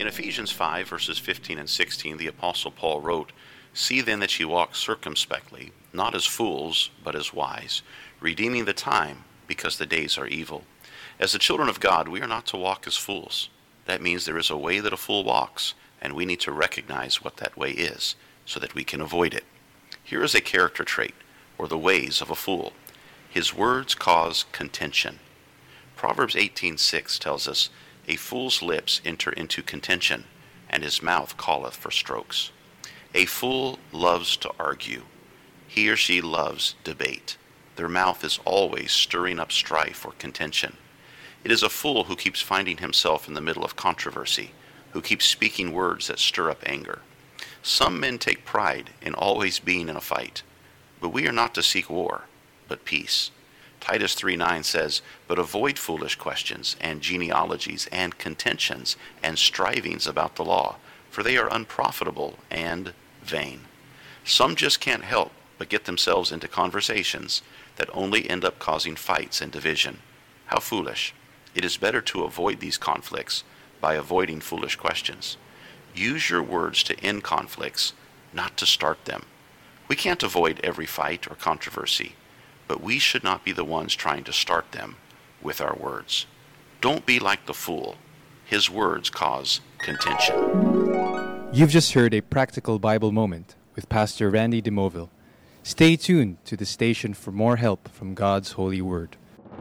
In Ephesians 5, verses 15 and 16, the Apostle Paul wrote, "See then that ye walk circumspectly, not as fools, but as wise, redeeming the time, because the days are evil." As the children of God, we are not to walk as fools. That means there is a way that a fool walks, and we need to recognize what that way is, so that we can avoid it. Here is a character trait, or the ways of a fool. His words cause contention. Proverbs 18:6 tells us, "A fool's lips enter into contention, and his mouth calleth for strokes." A fool loves to argue. He or she loves debate. Their mouth is always stirring up strife or contention. It is a fool who keeps finding himself in the middle of controversy, who keeps speaking words that stir up anger. Some men take pride in always being in a fight, but we are not to seek war, but peace. Titus 3:9 says, "But avoid foolish questions and genealogies and contentions and strivings about the law, for they are unprofitable and vain." Some just can't help but get themselves into conversations that only end up causing fights and division. How foolish. It is better to avoid these conflicts by avoiding foolish questions. Use your words to end conflicts, not to start them. We can't avoid every fight or controversy, but we should not be the ones trying to start them with our words. Don't be like the fool. His words cause contention. You've just heard a practical Bible moment with Pastor Randy DeMoville. Stay tuned to the station for more help from God's holy word.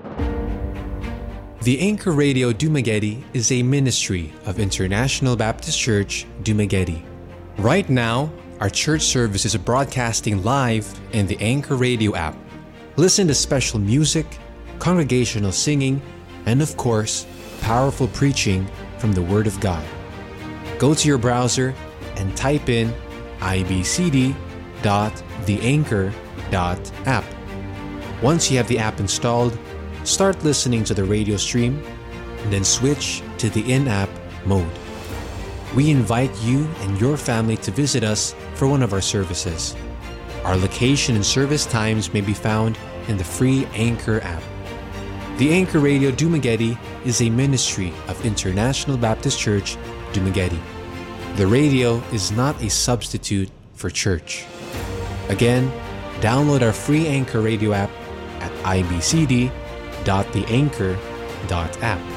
The Anchor Radio Dumaguete is a ministry of International Baptist Church, Dumaguete. Right now, our church service is broadcasting live in the Anchor Radio app. Listen to special music, congregational singing, and of course, powerful preaching from the Word of God. Go to your browser and type in ibcd.theanchor.app. Once you have the app installed, start listening to the radio stream, and then switch to the in-app mode. We invite you and your family to visit us for one of our services. Our location and service times may be found in the free Anchor app. The Anchor Radio Dumaguete is a ministry of International Baptist Church, Dumaguete. The radio is not a substitute for church. Again, download our free Anchor Radio app at ibcd.theanchor.app.